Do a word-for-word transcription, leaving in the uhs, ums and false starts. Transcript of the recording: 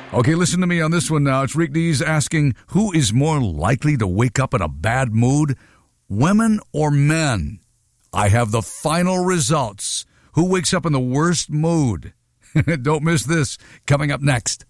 Okay, listen to me on this one now. It's Rick Dees asking, who is more likely to wake up in a bad mood, women or men? I have the final results. Who wakes up in the worst mood? Don't miss this. Coming up next.